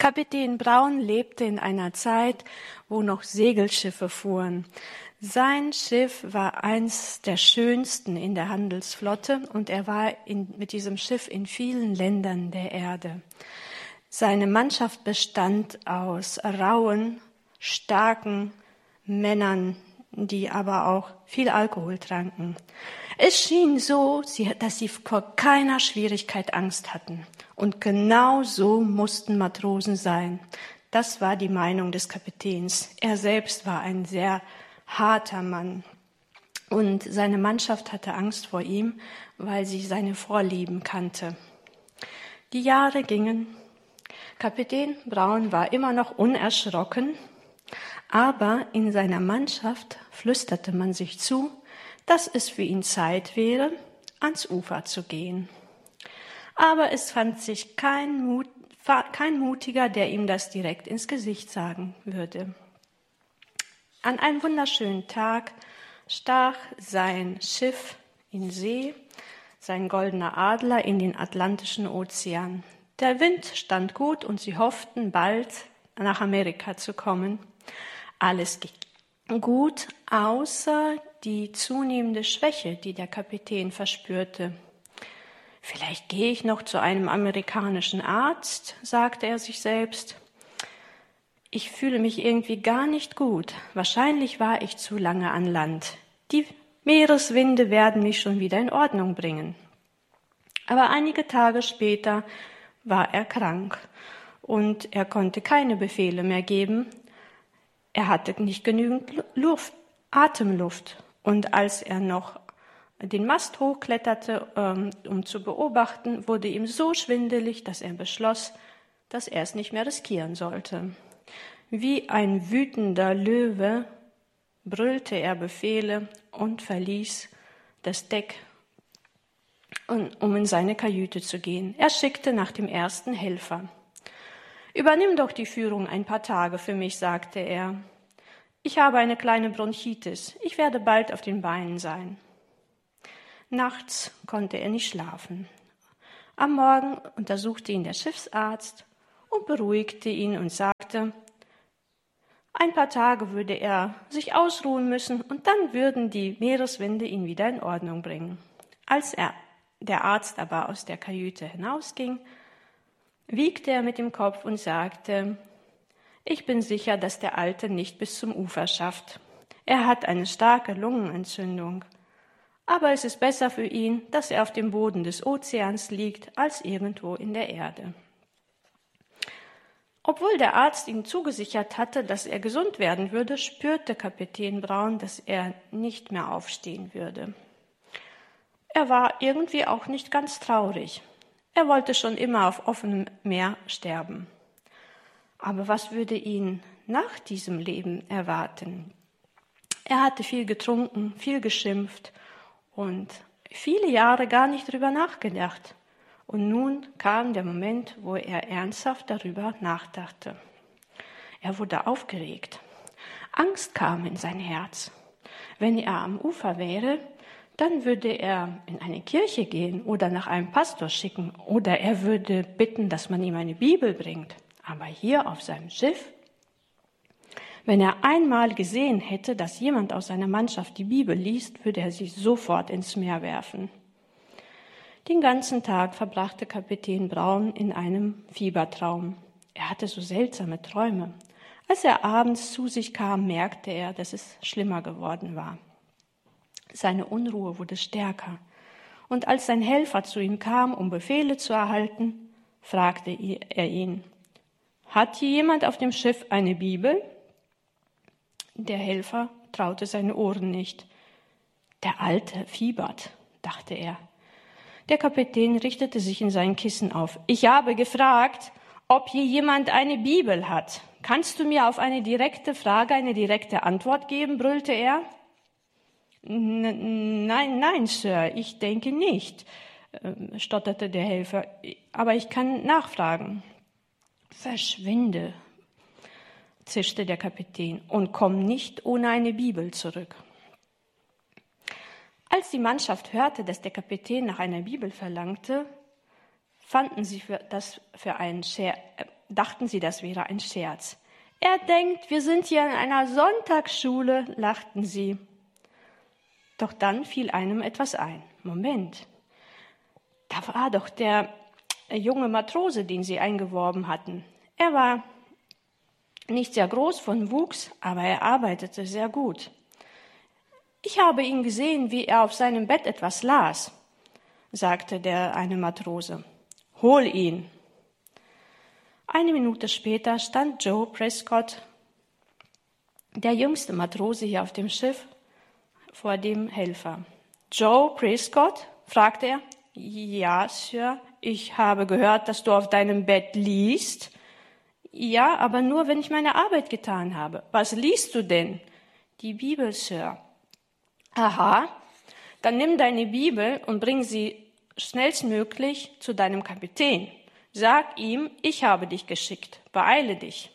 Kapitän Braun lebte in einer Zeit, wo noch Segelschiffe fuhren. Sein Schiff war eins der schönsten in der Handelsflotte und er war mit diesem Schiff in vielen Ländern der Erde. Seine Mannschaft bestand aus rauen, starken Männern, die aber auch viel Alkohol tranken. Es schien so, dass sie vor keiner Schwierigkeit Angst hatten. Und genau so mussten Matrosen sein. Das war die Meinung des Kapitäns. Er selbst war ein sehr harter Mann. Und seine Mannschaft hatte Angst vor ihm, weil sie seine Vorlieben kannte. Die Jahre gingen. Kapitän Braun war immer noch unerschrocken, aber in seiner Mannschaft flüsterte man sich zu, dass es für ihn Zeit wäre, ans Ufer zu gehen. Aber es fand sich kein Mutiger, der ihm das direkt ins Gesicht sagen würde. An einem wunderschönen Tag stach sein Schiff in See, sein goldener Adler in den Atlantischen Ozean. Der Wind stand gut und sie hofften, bald nach Amerika zu kommen. Alles ging gut, außer die zunehmende Schwäche, die der Kapitän verspürte. Vielleicht gehe ich noch zu einem amerikanischen Arzt, sagte er sich selbst. Ich fühle mich irgendwie gar nicht gut. Wahrscheinlich war ich zu lange an Land. Die Meereswinde werden mich schon wieder in Ordnung bringen. Aber einige Tage später war er krank und er konnte keine Befehle mehr geben. Er hatte nicht genügend Atemluft. Und als er noch den Mast hochkletterte, um zu beobachten, wurde ihm so schwindelig, dass er beschloss, dass er es nicht mehr riskieren sollte. Wie ein wütender Löwe brüllte er Befehle und verließ das Deck, um in seine Kajüte zu gehen. Er schickte nach dem ersten Helfer. »Übernimm doch die Führung ein paar Tage für mich«, sagte er. »Ich habe eine kleine Bronchitis. Ich werde bald auf den Beinen sein.« Nachts konnte er nicht schlafen. Am Morgen untersuchte ihn der Schiffsarzt und beruhigte ihn und sagte, ein paar Tage würde er sich ausruhen müssen und dann würden die Meereswinde ihn wieder in Ordnung bringen. Als der Arzt aber aus der Kajüte hinausging, wiegte er mit dem Kopf und sagte, ich bin sicher, dass der Alte nicht bis zum Ufer schafft. Er hat eine starke Lungenentzündung. Aber es ist besser für ihn, dass er auf dem Boden des Ozeans liegt, als irgendwo in der Erde. Obwohl der Arzt ihm zugesichert hatte, dass er gesund werden würde, spürte Kapitän Braun, dass er nicht mehr aufstehen würde. Er war irgendwie auch nicht ganz traurig. Er wollte schon immer auf offenem Meer sterben. Aber was würde ihn nach diesem Leben erwarten? Er hatte viel getrunken, viel geschimpft und viele Jahre gar nicht darüber nachgedacht. Und nun kam der Moment, wo er ernsthaft darüber nachdachte. Er wurde aufgeregt. Angst kam in sein Herz. Wenn er am Ufer wäre, dann würde er in eine Kirche gehen oder nach einem Pastor schicken oder er würde bitten, dass man ihm eine Bibel bringt. Aber hier auf seinem Schiff, wenn er einmal gesehen hätte, dass jemand aus seiner Mannschaft die Bibel liest, würde er sie sofort ins Meer werfen. Den ganzen Tag verbrachte Kapitän Braun in einem Fiebertraum. Er hatte so seltsame Träume. Als er abends zu sich kam, merkte er, dass es schlimmer geworden war. Seine Unruhe wurde stärker. Und als sein Helfer zu ihm kam, um Befehle zu erhalten, fragte er ihn, hat hier jemand auf dem Schiff eine Bibel? Der Helfer traute seine Ohren nicht. Der Alte fiebert, dachte er. Der Kapitän richtete sich in seinen Kissen auf. Ich habe gefragt, ob hier jemand eine Bibel hat. Kannst du mir auf eine direkte Frage eine direkte Antwort geben, brüllte er. Nein, Sir, ich denke nicht, stotterte der Helfer, aber ich kann nachfragen. Verschwinde, zischte der Kapitän, und komm nicht ohne eine Bibel zurück. Als die Mannschaft hörte, dass der Kapitän nach einer Bibel verlangte, fanden sie das für einen dachten sie, das wäre ein Scherz. Er denkt, wir sind hier in einer Sonntagsschule, lachten sie. Doch dann fiel einem etwas ein. Moment, da war doch der junge Matrose, den sie eingeworben hatten. Er war nicht sehr groß von Wuchs, aber er arbeitete sehr gut. Ich habe ihn gesehen, wie er auf seinem Bett etwas las, sagte der eine Matrose. Hol ihn. Eine Minute später stand Joe Prescott, der jüngste Matrose hier auf dem Schiff, vor dem Helfer. Joe Prescott? Fragte er. Ja, Sir, ich habe gehört, dass du auf deinem Bett liest. Ja, aber nur, wenn ich meine Arbeit getan habe. Was liest du denn? Die Bibel, Sir. Aha, dann nimm deine Bibel und bring sie schnellstmöglich zu deinem Kapitän. Sag ihm, ich habe dich geschickt. Beeile dich.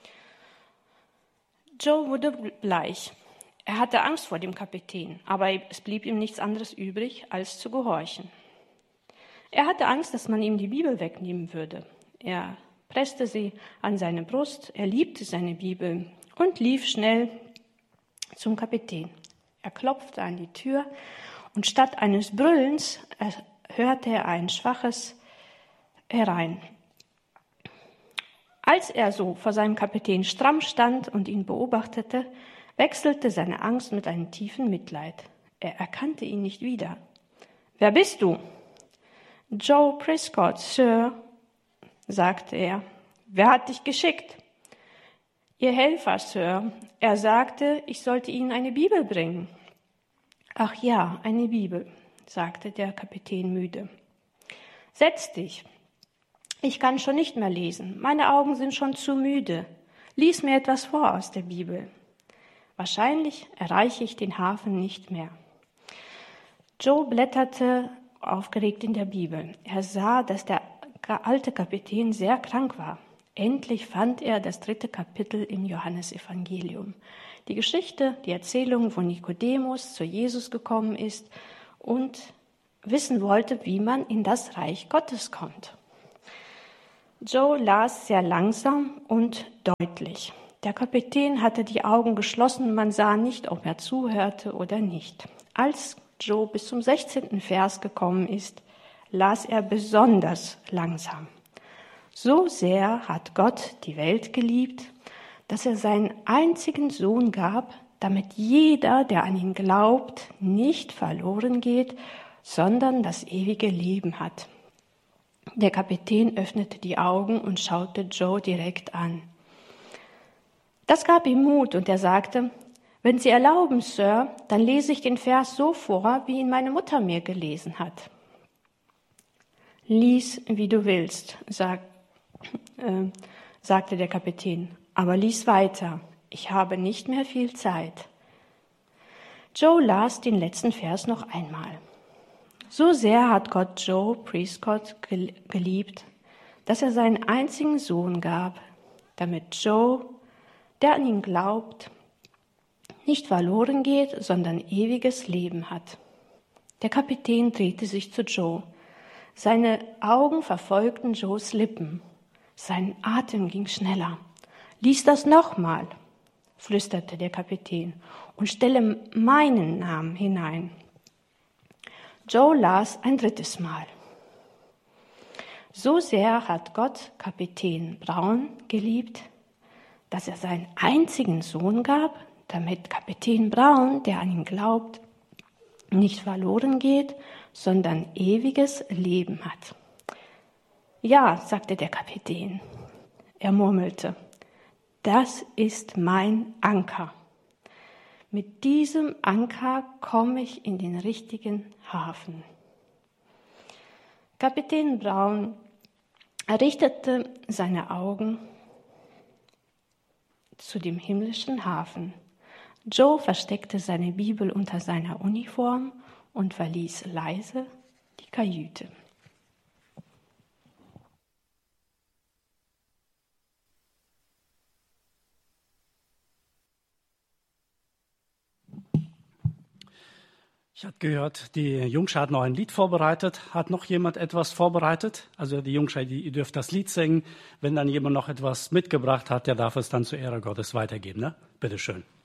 Joe wurde bleich. Er hatte Angst vor dem Kapitän, aber es blieb ihm nichts anderes übrig, als zu gehorchen. Er hatte Angst, dass man ihm die Bibel wegnehmen würde. Er presste sie an seine Brust, er liebte seine Bibel und lief schnell zum Kapitän. Er klopfte an die Tür und statt eines Brüllens hörte er ein schwaches herein. Als er so vor seinem Kapitän stramm stand und ihn beobachtete, wechselte seine Angst mit einem tiefen Mitleid. Er erkannte ihn nicht wieder. »Wer bist du?« »Joe Prescott, Sir«, sagte er. »Wer hat dich geschickt?« »Ihr Helfer, Sir. Er sagte, ich sollte Ihnen eine Bibel bringen.« »Ach ja, eine Bibel«, sagte der Kapitän müde. »Setz dich. Ich kann schon nicht mehr lesen. Meine Augen sind schon zu müde. Lies mir etwas vor aus der Bibel. Wahrscheinlich erreiche ich den Hafen nicht mehr.« Joe blätterte aufgeregt in der Bibel. Er sah, dass der alte Kapitän sehr krank war. Endlich fand er das 3. Kapitel im Johannesevangelium. Die Geschichte, die Erzählung, wo Nikodemus zu Jesus gekommen ist und wissen wollte, wie man in das Reich Gottes kommt. Joe las sehr langsam und deutlich. Der Kapitän hatte die Augen geschlossen, man sah nicht, ob er zuhörte oder nicht. Als Joe bis zum 16. Vers gekommen ist, las er besonders langsam. So sehr hat Gott die Welt geliebt, dass er seinen einzigen Sohn gab, damit jeder, der an ihn glaubt, nicht verloren geht, sondern das ewige Leben hat. Der Kapitän öffnete die Augen und schaute Joe direkt an. Das gab ihm Mut und er sagte, »Wenn Sie erlauben, Sir, dann lese ich den Vers so vor, wie ihn meine Mutter mir gelesen hat.« »Lies, wie du willst«, sagte der Kapitän, »aber lies weiter. Ich habe nicht mehr viel Zeit.« Joe las den letzten Vers noch einmal. So sehr hat Gott Joe Prescott geliebt, dass er seinen einzigen Sohn gab, damit Joe, der an ihn glaubt, nicht verloren geht, sondern ewiges Leben hat. Der Kapitän drehte sich zu Joe. Seine Augen verfolgten Joes Lippen. Sein Atem ging schneller. »Lies das nochmal«, flüsterte der Kapitän, »und stelle meinen Namen hinein.« Joe las ein 3. Mal. So sehr hat Gott Kapitän Brown geliebt, dass er seinen einzigen Sohn gab, damit Kapitän Brown, der an ihn glaubt, nicht verloren geht, sondern ewiges Leben hat. »Ja«, sagte der Kapitän. Er murmelte, »das ist mein Anker. Mit diesem Anker komme ich in den richtigen Hafen.« Kapitän Brown richtete seine Augen zu dem himmlischen Hafen. Joe versteckte seine Bibel unter seiner Uniform und verließ leise die Kajüte. Ich habe gehört, die Jungschar hat noch ein Lied vorbereitet. Hat noch jemand etwas vorbereitet? Also die Jungschar, ihr dürft das Lied singen. Wenn dann jemand noch etwas mitgebracht hat, der darf es dann zur Ehre Gottes weitergeben. Ne? Bitte schön.